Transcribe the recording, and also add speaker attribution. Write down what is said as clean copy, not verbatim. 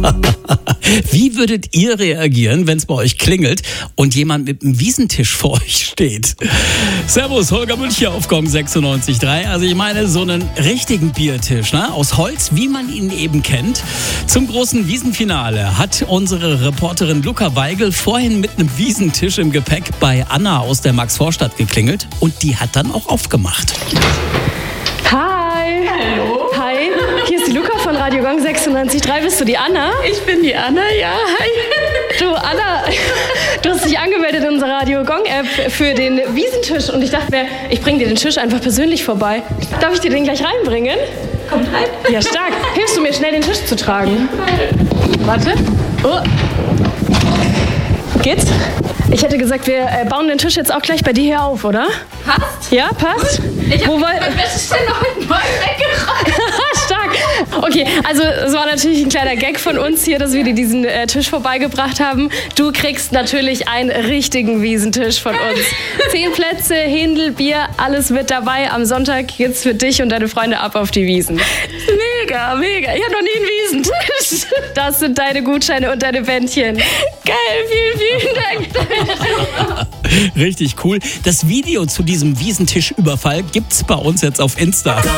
Speaker 1: Wie würdet ihr reagieren, wenn es bei euch klingelt und jemand mit einem Wiesentisch vor euch steht? Servus, Holger Müncher auf Gong 96.3. Also ich meine, so einen richtigen Biertisch, ne? Aus Holz, wie man ihn eben kennt. Zum großen Wiesenfinale hat unsere Reporterin Luca Weigel vorhin mit einem Wiesentisch im Gepäck bei Anna aus der Max-Vorstadt geklingelt und die hat dann auch aufgemacht.
Speaker 2: Hi.
Speaker 3: Hallo.
Speaker 2: Hi, hier ist die Luca von Radio Gong 96.3. Bist du die Anna?
Speaker 3: Ich bin die Anna, ja. Hi.
Speaker 2: Du, Anna, du hast dich angemeldet in unserer Radio Gong-App für den Wiesentisch und ich dachte mir, ich bringe dir den Tisch einfach persönlich vorbei. Darf ich dir den gleich reinbringen?
Speaker 3: Kommt rein.
Speaker 2: Ja, stark. Hilfst du mir schnell, den Tisch zu tragen?
Speaker 3: Warte.
Speaker 2: Oh. Geht's? Ich hätte gesagt, wir bauen den Tisch jetzt auch gleich bei dir hier auf, oder?
Speaker 3: Passt?
Speaker 2: Ja, passt?
Speaker 3: Ich
Speaker 2: Wo
Speaker 3: habe
Speaker 2: wollt-
Speaker 3: mein Wäscheständer heute Morgen weggeräumt.
Speaker 2: Stark. Okay, also es war natürlich ein kleiner Gag von uns hier, dass wir dir diesen Tisch vorbeigebracht haben. Du kriegst natürlich einen richtigen Wiesentisch von uns. 10 Plätze, Händel, Bier, alles mit dabei. Am Sonntag geht's für dich und deine Freunde ab auf die Wiesen. Mega, mega. Ich habe noch nie einen Wiesentisch. Das sind deine Gutscheine und deine Bändchen. Geil, vielen, vielen Dank.
Speaker 1: Richtig cool. Das Video zu diesem Wiesentisch-Überfall gibt's bei uns jetzt auf Insta.